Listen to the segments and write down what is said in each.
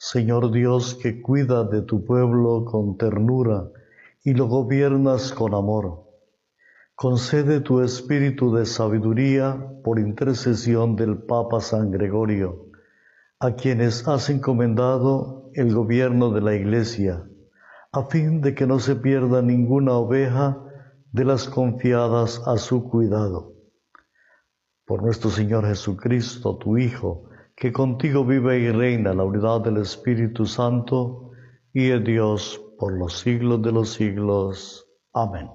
Señor Dios, que cuida de tu pueblo con ternura y lo gobiernas con amor, concede tu espíritu de sabiduría por intercesión del Papa San Gregorio, a quienes has encomendado el gobierno de la Iglesia, a fin de que no se pierda ninguna oveja de las confiadas a su cuidado. Por nuestro Señor Jesucristo, tu Hijo, que contigo vive y reina en la unidad del Espíritu Santo, y es Dios por los siglos de los siglos. Amén.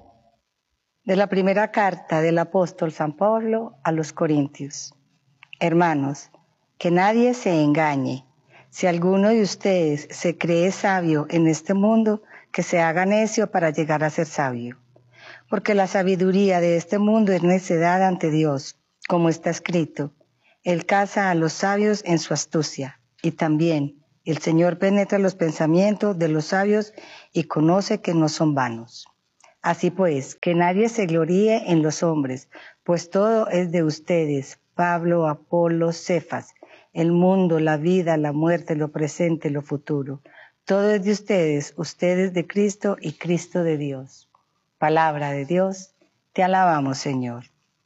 De la primera carta del apóstol San Pablo a los Corintios. Hermanos, que nadie se engañe. Si alguno de ustedes se cree sabio en este mundo, que se haga necio para llegar a ser sabio. Porque la sabiduría de este mundo es necedad ante Dios, como está escrito. Él caza a los sabios en su astucia. Y también el Señor penetra los pensamientos de los sabios y conoce que no son vanos. Así pues, que nadie se gloríe en los hombres, pues todo es de ustedes, Pablo, Apolo, Cefas, el mundo, la vida, la muerte, lo presente, lo futuro. Todo es de ustedes, ustedes de Cristo y Cristo de Dios. Palabra de Dios, te alabamos, Señor.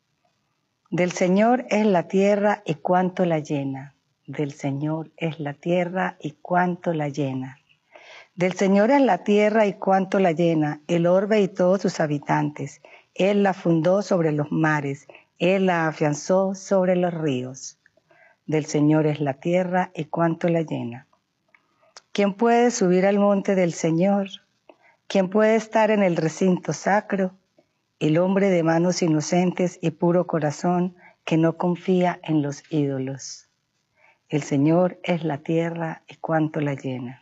Del Señor es la tierra y cuánto la llena. Del Señor es la tierra y cuánto la llena. Del Señor es la tierra y cuánto la llena, el orbe y todos sus habitantes. Él la fundó sobre los mares, Él la afianzó sobre los ríos. Del Señor es la tierra y cuánto la llena. ¿Quién puede subir al monte del Señor? ¿Quién puede estar en el recinto sacro? El hombre de manos inocentes y puro corazón, que no confía en los ídolos. El Señor es la tierra y cuánto la llena.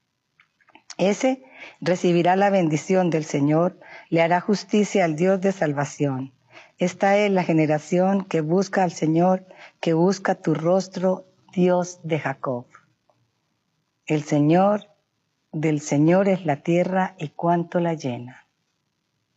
Ese recibirá la bendición del Señor, le hará justicia al Dios de salvación. Esta es la generación que busca al Señor, que busca tu rostro, Dios de Jacob. El Señor, del Señor es la tierra y cuánto la llena.